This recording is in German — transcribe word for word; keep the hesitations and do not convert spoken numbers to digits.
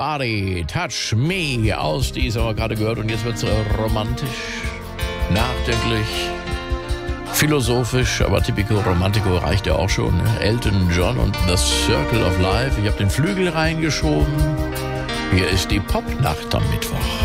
Body, Touch Me aus dieser haben wir gerade gehört und jetzt wird es romantisch, nachdenklich, philosophisch, aber Typico Romantico reicht ja auch schon. Ne? Elton John und The Circle of Life. Ich habe den Flügel reingeschoben. Hier ist die Popnacht am Mittwoch.